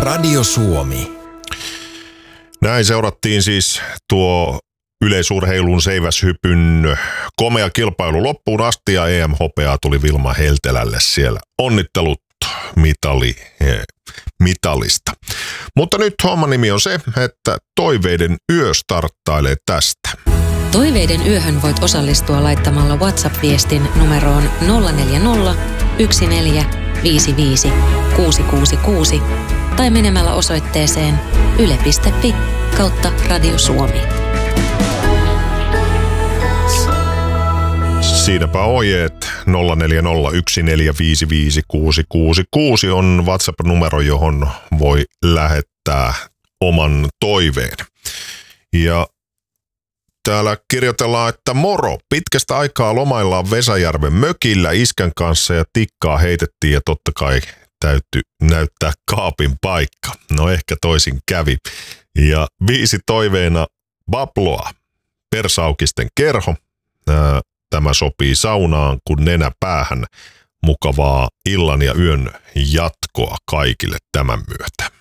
Radio Suomi. Näin seurattiin siis tuo yleisurheilun seiväshypyn komea kilpailu loppuun asti ja EM-hopeaa tuli Vilma Heltelälle siellä. Onnittelut mitalista. Mutta nyt homman nimi on se, että Toiveiden yö starttailee tästä. Toiveiden yöhön voit osallistua laittamalla WhatsApp-viestin numeroon 040 1455 666 tai menemällä osoitteeseen yle.fi/Radio Suomi. Siinäpä ohjeet 0401455666 on WhatsApp-numero, johon voi lähettää oman toiveen. Ja täällä kirjoitellaan, että moro, pitkästä aikaa lomaillaan Vesajärven mökillä iskän kanssa ja tikkaa heitettiin ja totta kai täytyy näyttää kaapin paikka. No ehkä toisin kävi. Ja biisi toiveena Babloa, Persaukisten kerho. Tämä sopii saunaan kun nenä päähän. Mukavaa illan ja yön jatkoa kaikille tämän myötä.